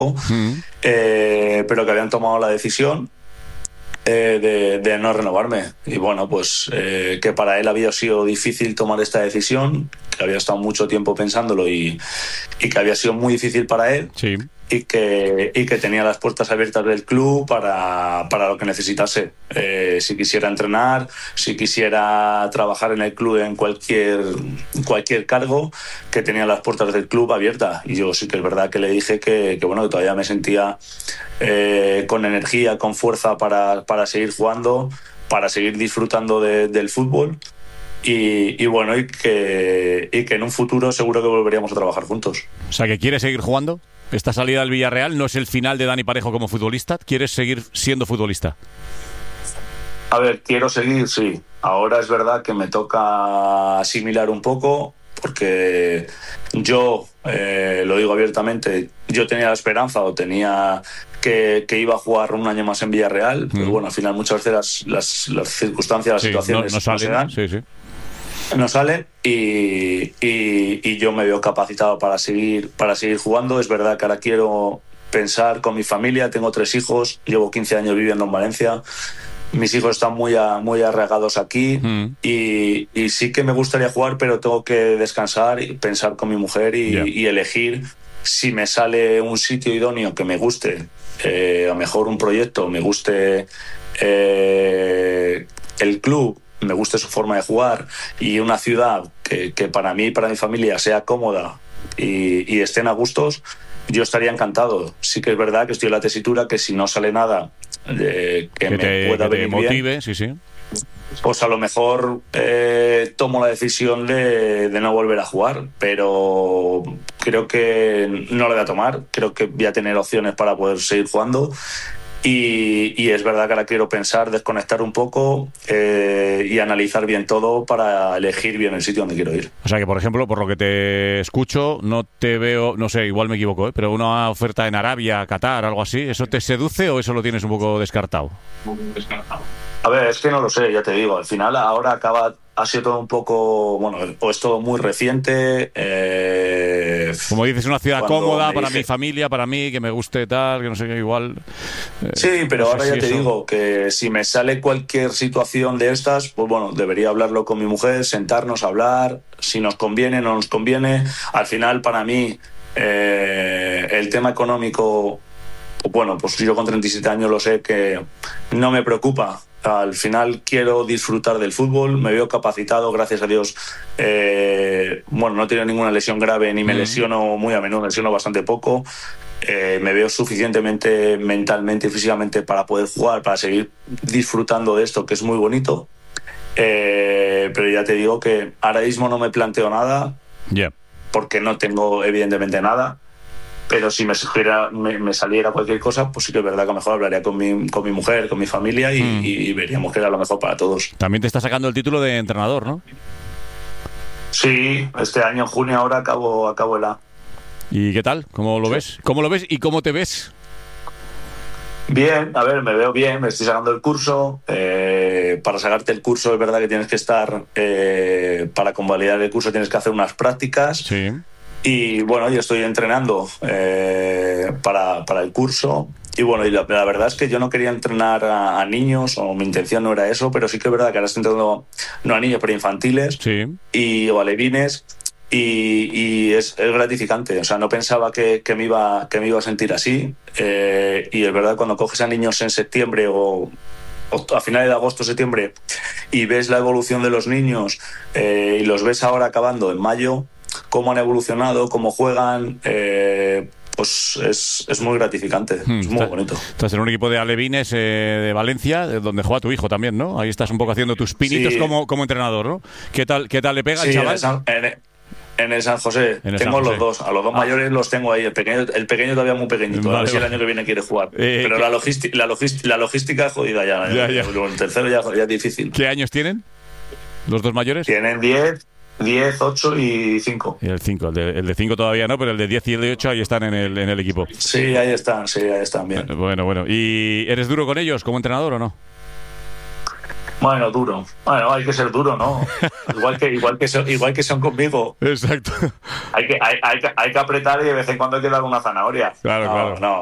pero que habían tomado la decisión de no renovarme. Y bueno, pues que para él había sido difícil tomar esta decisión, que había estado mucho tiempo pensándolo y que había sido muy difícil para él. Sí. Y que tenía las puertas abiertas del club para lo que necesitase. Si quisiera entrenar, si quisiera trabajar en el club en cualquier cargo, que tenía las puertas del club abiertas. Y yo sí que es verdad que le dije que bueno, que todavía me sentía con energía, con fuerza para seguir jugando, para seguir disfrutando del fútbol. Y bueno, y que en un futuro seguro que volveríamos a trabajar juntos. O sea, ¿que quieres seguir jugando? Esta salida del Villarreal no es el final de Dani Parejo como futbolista. ¿Quieres seguir siendo futbolista? A ver, quiero seguir, sí. Ahora es verdad que me toca asimilar un poco, porque yo, lo digo abiertamente, yo tenía la esperanza o tenía que iba a jugar un año más en Villarreal, pero bueno, al final muchas veces las circunstancias, las situaciones no se dan. Sí. No sale y yo me veo capacitado para seguir jugando. Es verdad que ahora quiero pensar con mi familia. Tengo 3 hijos, llevo 15 años viviendo en Valencia. Mis hijos están muy arraigados aquí y sí que me gustaría jugar, pero tengo que descansar y pensar con mi mujer y elegir si me sale un sitio idóneo que me guste, a lo mejor un proyecto, me guste el club, me guste su forma de jugar y una ciudad que para mí y para mi familia sea cómoda y estén a gustos, yo estaría encantado. Sí que es verdad que estoy en la tesitura que si no sale nada que me pueda venir motive, bien, sí. Pues a lo mejor tomo la decisión de no volver a jugar, pero creo que no la voy a tomar. Creo que voy a tener opciones para poder seguir jugando. Y es verdad que ahora quiero pensar, desconectar un poco y analizar bien todo para elegir bien el sitio donde quiero ir. O sea que, por ejemplo, por lo que te escucho, no te veo, no sé, igual me equivoco, pero una oferta en Arabia, Qatar, algo así, ¿eso te seduce o eso lo tienes un poco descartado? A ver, es que no lo sé, ya te digo. Al final ahora ha sido todo un poco, bueno, o es todo muy reciente. Como dices, una ciudad cómoda para mi familia, para mí, que me guste tal, que no sé qué, igual. Sí, pero no ahora sé ya si te eso... digo que si me sale cualquier situación de estas, pues bueno, debería hablarlo con mi mujer, sentarnos a hablar, si nos conviene, no nos conviene. Al final, para mí, el tema económico, bueno, pues yo con 37 años lo sé que no me preocupa. Al final quiero disfrutar del fútbol, me veo capacitado, gracias a Dios. Bueno, no he tenido ninguna lesión grave, ni me lesiono muy a menudo, me lesiono bastante poco. Me veo suficientemente mentalmente y físicamente para poder jugar, para seguir disfrutando de esto, que es muy bonito. Pero ya te digo que ahora mismo no me planteo nada, porque no tengo evidentemente nada. Pero si me saliera cualquier cosa, pues sí que es verdad que a lo mejor hablaría con mi mujer, con mi familia y veríamos que era lo mejor para todos. También te está sacando el título de entrenador, ¿no? Sí, este año en junio ahora acabo el A. ¿Y qué tal? ¿Cómo lo ves? ¿Cómo lo ves y cómo te ves? Bien, a ver, me veo bien, me estoy sacando el curso. Para sacarte el curso es verdad que tienes que estar, para convalidar el curso tienes que hacer unas prácticas. Sí. Y bueno, yo estoy entrenando para el curso. Y bueno, y la verdad es que yo no quería entrenar a niños, o mi intención no era eso, pero sí que es verdad que ahora estoy entrenando no a niños, pero infantiles o alevines. Y es gratificante. O sea, no pensaba que me iba a sentir así. Y es verdad, cuando coges a niños en septiembre o a finales de agosto, septiembre, y ves la evolución de los niños y los ves ahora acabando en mayo, cómo han evolucionado, cómo juegan, pues es muy gratificante, es muy bonito. Estás en un equipo de alevines de Valencia, donde juega tu hijo también, ¿no? Ahí estás un poco haciendo tus pinitos como entrenador, ¿no? ¿Qué tal le pega el chaval? En el San José. Tengo los dos. A los dos mayores los tengo ahí. El pequeño todavía muy pequeñito. A ver si el año que viene quiere jugar. Pero la logística es jodida ya. El tercero ya es difícil. ¿Qué años tienen los dos mayores? Tienen 10, 8 y 5. Y el 5. El de 5 todavía no, pero el de 10 y el de 8 ahí están en el equipo. Sí, ahí están bien. Bueno. ¿Y eres duro con ellos como entrenador o no? Bueno, duro. Bueno, hay que ser duro, ¿no? Igual que son conmigo. Exacto. Hay que apretar y de vez en cuando hay que dar una zanahoria. Claro, no, claro. No.